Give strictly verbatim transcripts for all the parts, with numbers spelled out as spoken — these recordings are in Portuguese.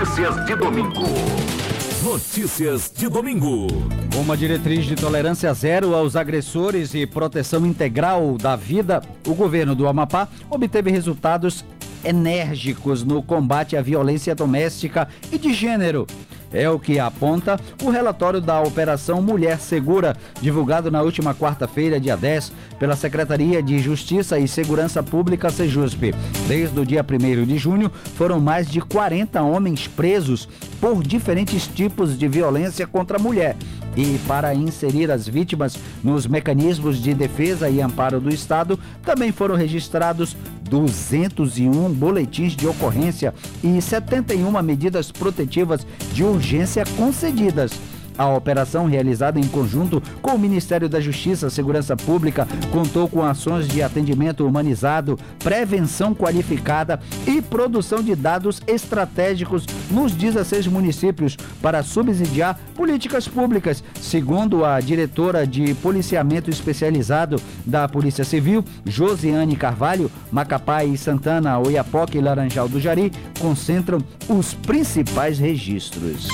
Notícias de domingo. Notícias de domingo. Uma diretriz de tolerância zero aos agressores e proteção integral da vida, o governo do Amapá obteve resultados enérgicos no combate à violência doméstica e de gênero. É o que aponta o relatório da Operação Mulher Segura, divulgado na última quarta-feira, dia dez, pela Secretaria de Justiça e Segurança Pública, Sejusp. Desde o dia primeiro de junho, foram mais de quarenta homens presos por diferentes tipos de violência contra a mulher. E para inserir as vítimas nos mecanismos de defesa e amparo do Estado, também foram registrados duzentos e um boletins de ocorrência e setenta e uma medidas protetivas de urgência concedidas. A operação, realizada em conjunto com o Ministério da Justiça e Segurança Pública, contou com ações de atendimento humanizado, prevenção qualificada e produção de dados estratégicos nos dezesseis municípios para subsidiar políticas públicas, segundo a diretora de policiamento especializado da Polícia Civil, Josiane Carvalho. Macapá e Santana, Oiapoque e Laranjal do Jari concentram os principais registros.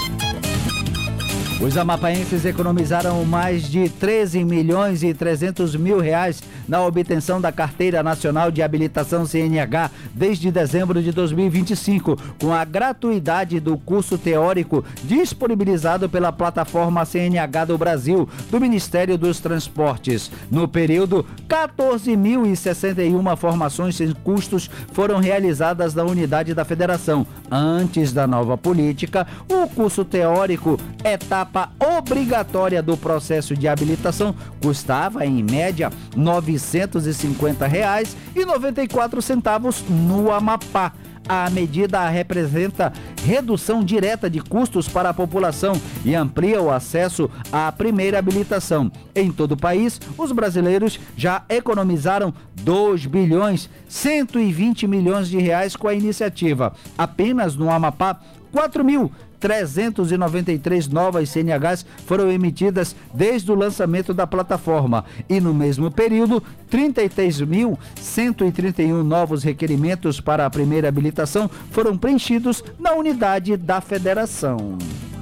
Os amapaenses economizaram mais de treze milhões e trezentos mil reais na obtenção da Carteira Nacional de Habilitação C N H desde dezembro de dois mil e vinte e cinco, com a gratuidade do curso teórico disponibilizado pela plataforma C N H do Brasil, do Ministério dos Transportes. No período, quatorze mil e sessenta e uma formações sem custos foram realizadas na unidade da federação. Antes da nova política, o curso teórico, etapa obrigatória do processo de habilitação, custava em média novecentos e cinquenta reais e noventa e quatro centavos no Amapá. A medida representa redução direta de custos para a população e amplia o acesso à primeira habilitação. Em todo o país, os brasileiros já economizaram dois bilhões cento e vinte milhões de reais com a iniciativa. Apenas no Amapá, quatro mil trezentos e noventa e três novas C N Hs foram emitidas desde o lançamento da plataforma e no mesmo período, trinta e três mil cento e trinta e um novos requerimentos para a primeira habilitação foram preenchidos na unidade da federação.